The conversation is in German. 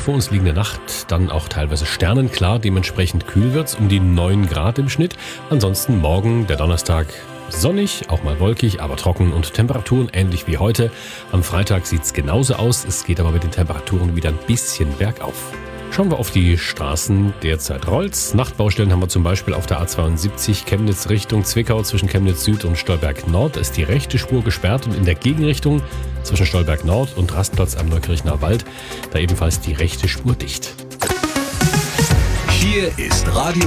vor uns liegende Nacht dann auch teilweise sternenklar, dementsprechend kühl wird's, um die 9 Grad im Schnitt. Ansonsten morgen, der Donnerstag, sonnig, auch mal wolkig, aber trocken und Temperaturen ähnlich wie heute. Am Freitag sieht's genauso aus, es geht aber mit den Temperaturen wieder ein bisschen bergauf. Schauen wir auf die Straßen, derzeit rollt's. Nachtbaustellen haben wir zum Beispiel auf der A72 Chemnitz Richtung Zwickau zwischen Chemnitz Süd und Stolberg Nord ist die rechte Spur gesperrt und in der Gegenrichtung zwischen Stolberg Nord und Rastplatz am Neukirchner Wald da ebenfalls die rechte Spur dicht. Hier ist Radio